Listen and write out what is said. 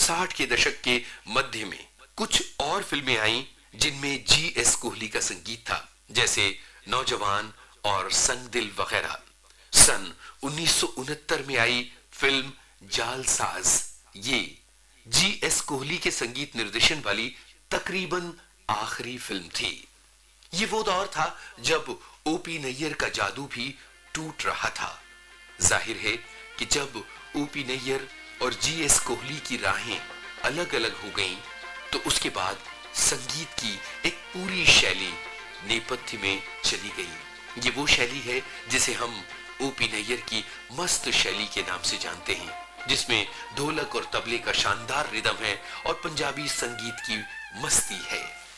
60 के दशक के मध्य में कुछ और फिल्में आईं जिनमें जी.एस. कोहली का संगीत था, जैसे नौजवान और संग दिल वगैरह। सन 1969 में आई फिल्म जालसाज, ये जी.एस. कोहली के संगीत निर्देशन वाली तकरीबन आखिरी फिल्म थी। ये वो दौर था जब ओपी नैयर का जादू भी टूट रहा था। जाहिर है कि जब ओपी नैयर और जी.एस. कोहली की राहें अलग अलग हो गईं, तो उसके बाद संगीत की एक पूरी शैली नेपथ्य में चली गई। ये वो शैली है जिसे हम ओपी नैयर की मस्त शैली के नाम से जानते हैं, जिसमें ढोलक और तबले का शानदार रिदम है और पंजाबी संगीत की मस्ती है।